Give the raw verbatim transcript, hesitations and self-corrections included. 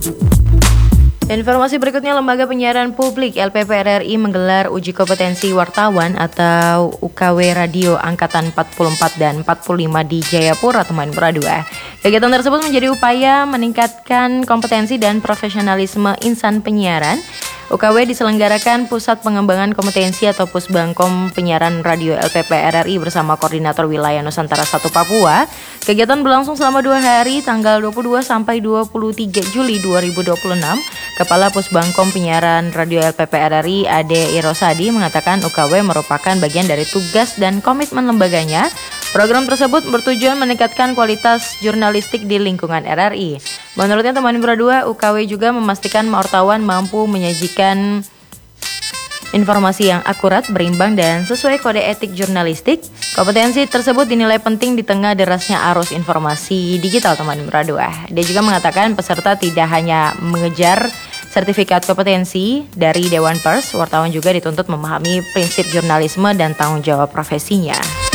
Informasi berikutnya, Lembaga Penyiaran Publik L P P R R I menggelar uji kompetensi wartawan atau U K W Radio Angkatan empat puluh empat dan empat puluh lima di Jayapura, teman Pradua. Kegiatan tersebut menjadi upaya meningkatkan kompetensi dan profesionalisme insan penyiaran. U K W diselenggarakan Pusat Pengembangan Kompetensi atau Pusbangkom Penyiaran Radio L P P R R I bersama Koordinator Wilayah Nusantara satu Papua. Kegiatan berlangsung selama dua hari, tanggal dua puluh dua sampai dua puluh tiga Juli dua ribu dua puluh enam. Kepala Pusbangkom Penyiaran Radio L P P R R I Ade Irosadi mengatakan U K W merupakan bagian dari tugas dan komitmen lembaganya. Program tersebut bertujuan meningkatkan kualitas jurnalistik di lingkungan R R I. Menurutnya teman Pradua, U K W juga memastikan wartawan mampu menyajikan informasi yang akurat, berimbang, dan sesuai kode etik jurnalistik. Kompetensi tersebut dinilai penting di tengah derasnya arus informasi digital, teman Pradua. Dia juga mengatakan peserta tidak hanya mengejar sertifikat kompetensi dari Dewan Pers, wartawan juga dituntut memahami prinsip jurnalisme dan tanggung jawab profesinya.